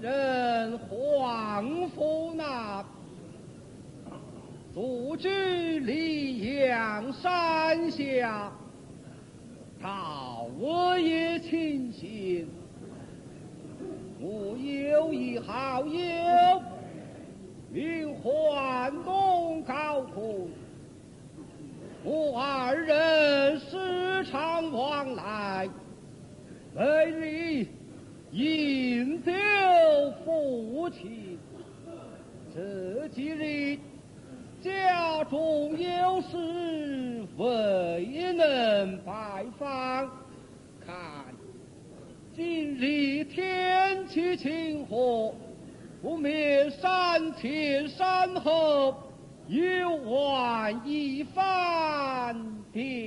人皇甫那，祖居溧阳山下，陶冶清心。我有一好友，名桓公高坤，我二人时常往来，为你饮酒抚琴。这几日家中有事未能拜访，看今日天气晴和，不免山前山后游玩一番的。